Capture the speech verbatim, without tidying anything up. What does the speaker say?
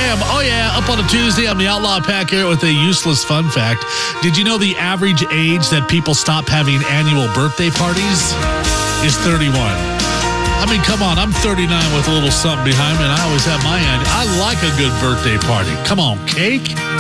am. Oh, yeah, up on a Tuesday, I'm the Outlaw Pack here with a useless fun fact. Did you know the average age that people stop having annual birthday parties is thirty-one? I mean, come on, I'm thirty-nine with a little something behind me, and I always have my annual. I like a good birthday party. Come on, cake.